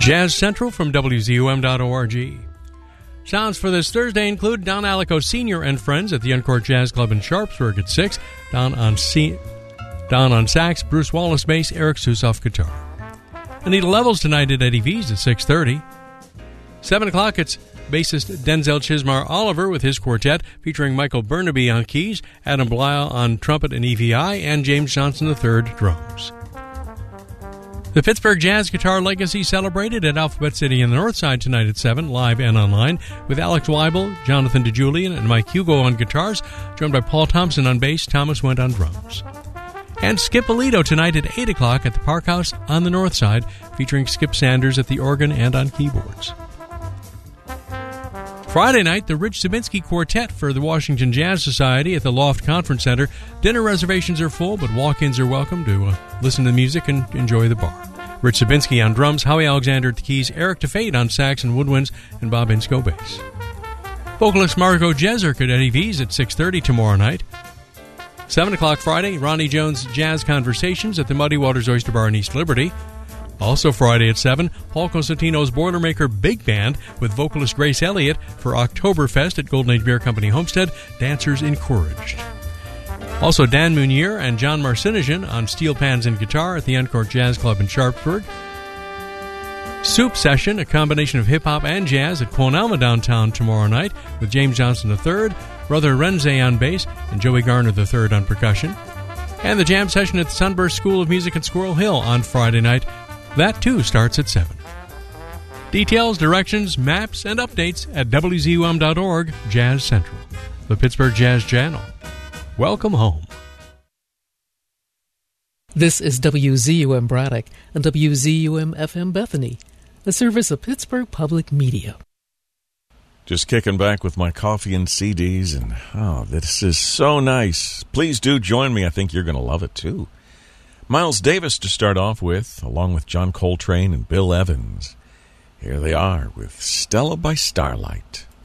Jazz Central from WZUM.org. Sounds for this Thursday include Don Alico Sr. and Friends at the Uncourt Jazz Club in Sharpsburg at 6. Don on sax, Bruce Wallace bass, Eric Susoff guitar. Anita Levels tonight at Eddie V's at 6:30. 7 o'clock, it's bassist Denzel Chismar Oliver with his quartet, featuring Michael Burnaby on keys, Adam Blyle on trumpet and EVI, and James Johnson III drums. The Pittsburgh Jazz Guitar Legacy celebrated at Alphabet City in the North Side tonight at 7, live and online, with Alex Weibel, Jonathan DeJulian, and Mike Hugo on guitars, joined by Paul Thompson on bass, Thomas Wendt on drums. And Skip Alito tonight at 8 o'clock at the Park House on the North Side, featuring Skip Sanders at the organ and on keyboards. Friday night, the Rich Sabinsky Quartet for the Washington Jazz Society at the Loft Conference Center. Dinner reservations are full, but walk-ins are welcome to listen to the music and enjoy the bar. Rich Sabinsky on drums, Howie Alexander at the keys, Eric DeFate on sax and woodwinds, and Bob Insco bass. Vocalist Margot Jeserk at Eddie V's at 6:30 tomorrow night. 7 o'clock Friday, Ronnie Jones Jazz Conversations at the Muddy Waters Oyster Bar in East Liberty. Also Friday at 7, Paul Cosentino's Boilermaker Big Band with vocalist Grace Elliott for Oktoberfest at Golden Age Beer Company Homestead, Dancers Encouraged. Also Dan Munier and John Marcinosian on steel pans and guitar at the Uncourt Jazz Club in Sharpsburg. Soup Session, a combination of hip-hop and jazz at Quon Alma downtown tomorrow night with James Johnson III, Brother Renze on bass, and Joey Garner III on percussion. And the jam session at the Sunburst School of Music at Squirrel Hill on Friday night. That, too, starts at 7. Details, directions, maps, and updates at WZUM.org, Jazz Central, the Pittsburgh Jazz Channel. Welcome home. This is WZUM Braddock and WZUM-FM Bethany, a service of Pittsburgh Public Media. Just kicking back with my coffee and CDs, and this is so nice. Please do join me. I think you're going to love it, too. Miles Davis to start off with, along with John Coltrane and Bill Evans. Here they are with Stella by Starlight.